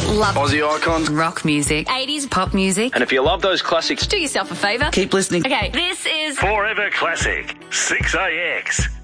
Love Aussie icons, rock music, 80s pop music. and if you love those classics, Do yourself a favour. Keep listening. Okay, this is Forever Classic 6AX.